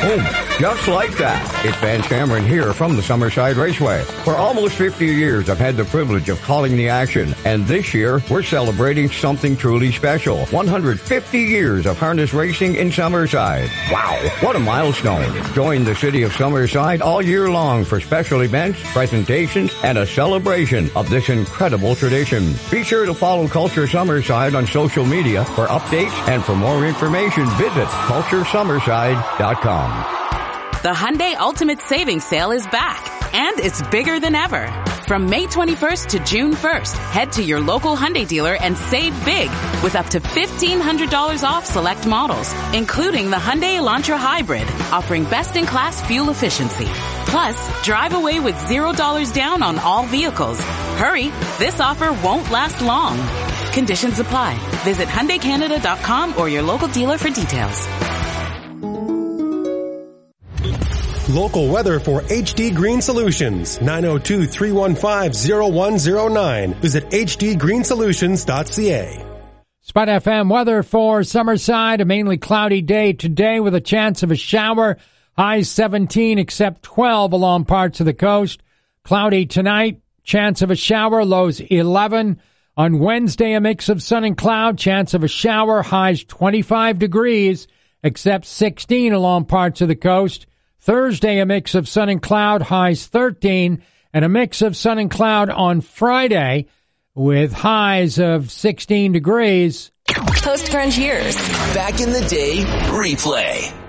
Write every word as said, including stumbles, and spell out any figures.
Boom. Just like that. It's Van Cameron here from the Summerside Raceway. For almost fifty years, I've had the privilege of calling the action. And this year, we're celebrating something truly special. one hundred fifty years of harness racing in Summerside. Wow. What a milestone. Join the city of Summerside all year long for special events, presentations, and a celebration of this incredible tradition. Be sure to follow Culture Summerside on social media for updates, and for more information, visit culture summerside dot com. The Hyundai Ultimate Savings Sale is back, and it's bigger than ever. From May twenty-first to June first, head to your local Hyundai dealer and save big with up to fifteen hundred dollars off select models, including the Hyundai Elantra Hybrid, offering best-in-class fuel efficiency. Plus, drive away with zero dollars down on all vehicles. Hurry, this offer won't last long. Conditions apply. Visit Hyundai Canada dot com or your local dealer for details. Local weather for H D Green Solutions. nine oh two, three one five, oh one oh nine. Visit h d green solutions dot c a. Spot F M weather for Summerside. A mainly cloudy day today with a chance of a shower. Highs seventeen, except twelve along parts of the coast. Cloudy tonight. Chance of a shower. Lows eleven. On Wednesday, a mix of sun and cloud. Chance of a shower. Highs twenty-five degrees, except sixteen along parts of the coast. Thursday, a mix of sun and cloud, highs thirteen, and a mix of sun and cloud on Friday with highs of sixteen degrees. Post-grunge years. Back in the day, replay.